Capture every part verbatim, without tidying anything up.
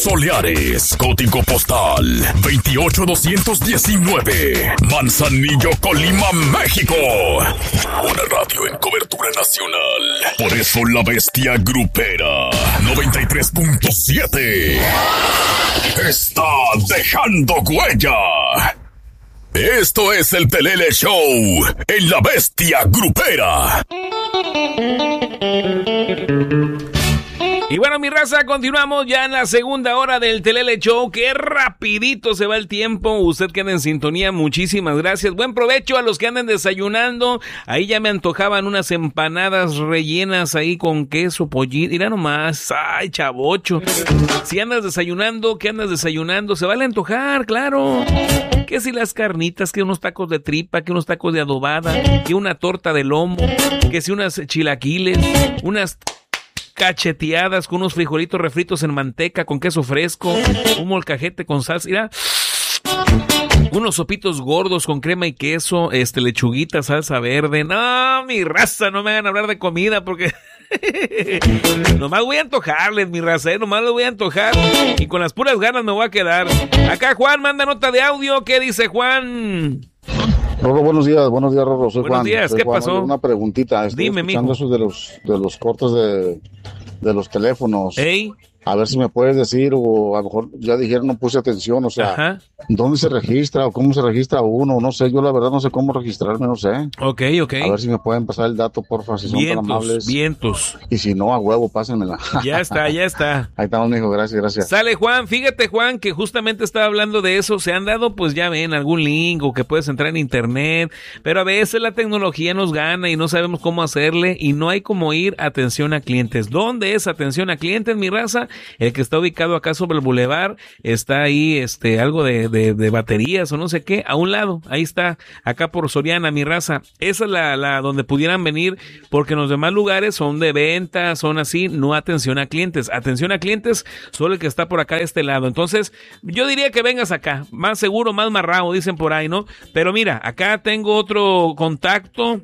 Soleares, código postal veintiocho doscientos diecinueve, Manzanillo, Colima, México. Una radio en cobertura nacional. Por eso la bestia grupera noventa y tres punto siete está dejando huella. Esto es el Telele Show en la bestia grupera. Y bueno, mi raza, continuamos ya en la segunda hora del Telele Show. ¡Qué rapidito se va el tiempo! Usted que anda en sintonía, muchísimas gracias. Buen provecho a los que andan desayunando. Ahí ya me antojaban unas empanadas rellenas ahí con queso, pollito. Mira nomás, ¡ay, chavocho! Si andas desayunando, ¿qué andas desayunando? Se vale antojar, claro. Que si las carnitas, que unos tacos de tripa, que unos tacos de adobada, que una torta de lomo, que si unas chilaquiles, unas cacheteadas con unos frijolitos refritos en manteca con queso fresco, un molcajete con salsa, mira, unos sopitos gordos con crema y queso, este lechuguita, salsa verde. No, mi raza, no me hagan hablar de comida porque nomás voy a antojarles, mi raza, ¿eh? Nomás les voy a antojar y con las puras ganas me voy a quedar. Acá Juan manda nota de audio. ¿Qué dice Juan? Rorro, buenos días, buenos días, Rorro. Soy buenos Juan. días, Soy ¿qué Juan. pasó? Una preguntita. Estoy Dime, escuchando mijo. esos de los, de los cortes de, de los teléfonos. Ey. A ver si me puedes decir, o a lo mejor ya dijeron, no puse atención, o sea, Ajá. ¿dónde se registra o cómo se registra uno? No sé, yo la verdad no sé cómo registrarme, no sé. Ok, ok. A ver si me pueden pasar el dato, porfa, si son tan Vientos, amables. vientos. Y si no, a huevo, pásenmela. Ya está, ya está. Ahí estamos, mijo, gracias, gracias. Sale Juan, fíjate Juan que justamente estaba hablando de eso, se han dado pues ya ven algún link o que puedes entrar en internet, pero a veces la tecnología nos gana y no sabemos cómo hacerle y no hay como ir a atención a clientes. ¿Dónde es atención a clientes, mi raza? El que está ubicado acá sobre el bulevar, está ahí este algo de, de, de baterías o no sé qué, a un lado, ahí está, acá por Soriana, mi raza. Esa es la, la donde pudieran venir, porque en los demás lugares son de venta, son así, no atención a clientes. Atención a clientes, solo el que está por acá de este lado. Entonces, yo diría que vengas acá, más seguro, más marrado, dicen por ahí, ¿no? Pero mira, acá tengo otro contacto.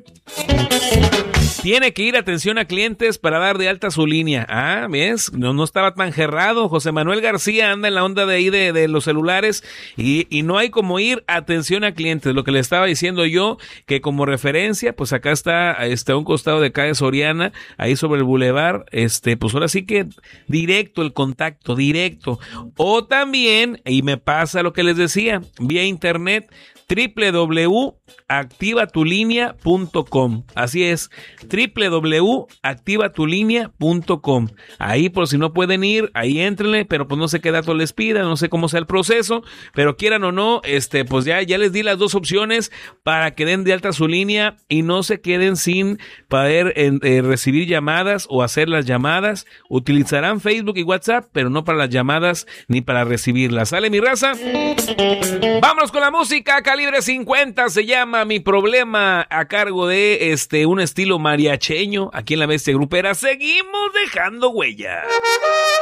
Tiene que ir a atención a clientes para dar de alta su línea. Ah, ¿ves? No, no estaba tan gerrado. José Manuel García anda en la onda de ahí de, de los celulares y, y no hay como ir a atención a clientes. Lo que le estaba diciendo yo, que como referencia, pues acá está, este, a un costado de calle Soriana, ahí sobre el bulevar, este, pues ahora sí que directo el contacto, directo. O también, y me pasa lo que les decía, vía internet, doble u doble u doble u punto activa tu línea punto com. Así es, doble u doble u doble u punto activa tu línea punto com. Ahí por si no pueden ir, ahí éntrenle, pero pues no sé qué datos les pidan, no sé cómo sea el proceso, pero quieran o no, este, pues ya, ya les di las dos opciones para que den de alta su línea y no se queden sin poder eh, eh, recibir llamadas o hacer las llamadas. Utilizarán Facebook y WhatsApp, pero no para las llamadas ni para recibirlas. ¿Sale, mi raza? Vámonos con la música. Calibre cincuenta se llama Mi Problema, a cargo de este un estilo mariacheño aquí en la Bestia Grupera. Seguimos dejando huella.